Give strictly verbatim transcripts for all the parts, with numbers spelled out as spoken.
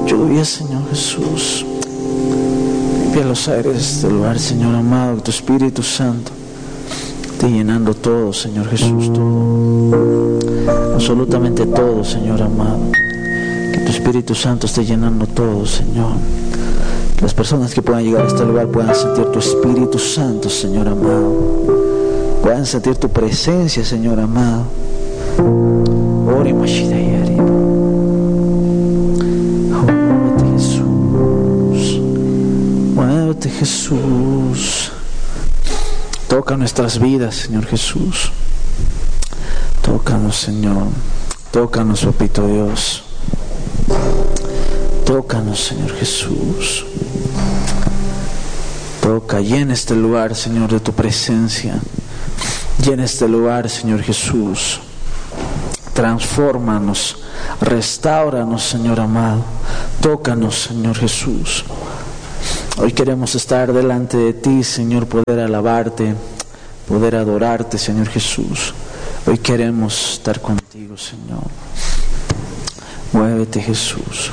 lluvia, Señor Jesús. Limpia los aires de este lugar, Señor amado, que tu Espíritu Santo esté llenando todo, Señor Jesús, todo, absolutamente todo, Señor amado. Que tu Espíritu Santo esté llenando todo, Señor. Las personas que puedan llegar a este lugar puedan sentir tu Espíritu Santo, Señor amado. Puedan sentir tu presencia, Señor amado. Ore Mashidayari. Oh, muévete, Jesús. Muévete, Jesús. Toca nuestras vidas, Señor Jesús. Tócanos, Señor. Tócanos, Papito Dios. Tócanos, Señor Jesús. Toca, llena este lugar, Señor, de tu presencia. Llena este lugar, Señor Jesús. Transfórmanos, restáuranos, Señor amado. Tócanos, Señor Jesús. Hoy queremos estar delante de ti, Señor, poder alabarte, poder adorarte, Señor Jesús. Hoy queremos estar contigo, Señor. Muévete, Jesús.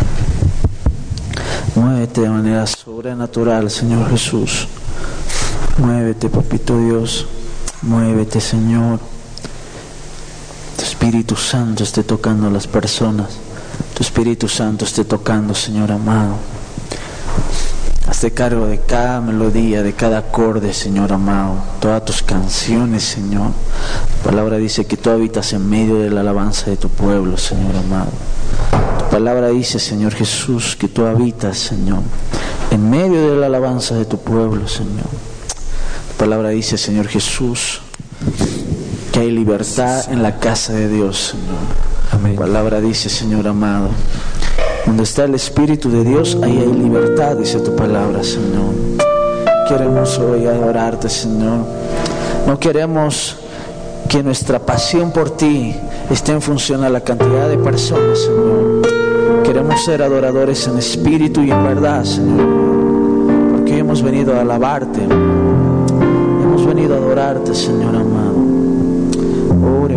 Muévete de manera sobrenatural, Señor Jesús. Muévete, Papito Dios. Muévete, Señor. Tu Espíritu Santo esté tocando a las personas. Tu Espíritu Santo esté tocando, Señor amado. Hazte cargo de cada melodía, de cada acorde, Señor amado. Todas tus canciones, Señor. Tu palabra dice que tú habitas en medio de la alabanza de tu pueblo, Señor amado. Tu palabra dice, Señor Jesús, que tú habitas, Señor, en medio de la alabanza de tu pueblo, Señor. Tu palabra dice, Señor Jesús, que hay libertad en la casa de Dios, Señor. Amén. Tu palabra dice, Señor amado, donde está el Espíritu de Dios, ahí hay libertad, dice tu palabra, Señor. Queremos hoy adorarte, Señor. No queremos que nuestra pasión por ti esté en función a la cantidad de personas, Señor. Queremos ser adoradores en espíritu y en verdad, Señor, porque hemos venido a alabarte, hemos venido a adorarte, Señor amado.